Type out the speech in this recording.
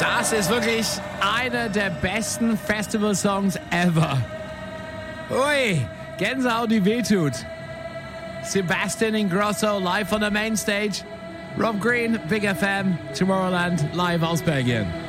Das ist wirklich einer der besten Festival-Songs ever. Ui, Gänsehaut, die wehtut. Sebastian Ingrosso live on the main stage. Rob Green, Big FM, Tomorrowland live aus Belgien.